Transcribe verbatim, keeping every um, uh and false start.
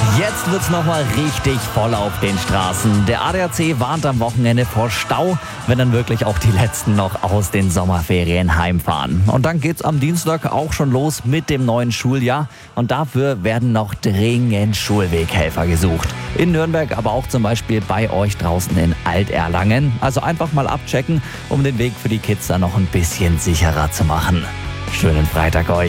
Jetzt wird's nochmal richtig voll auf den Straßen. Der A D A C warnt am Wochenende vor Stau, wenn dann wirklich auch die Letzten noch aus den Sommerferien heimfahren. Und dann geht's am Dienstag auch schon los mit dem neuen Schuljahr. Und dafür werden noch dringend Schulweghelfer gesucht. In Nürnberg, aber auch zum Beispiel bei euch draußen in Alterlangen. Also einfach mal abchecken, um den Weg für die Kids dann noch ein bisschen sicherer zu machen. Schönen Freitag euch.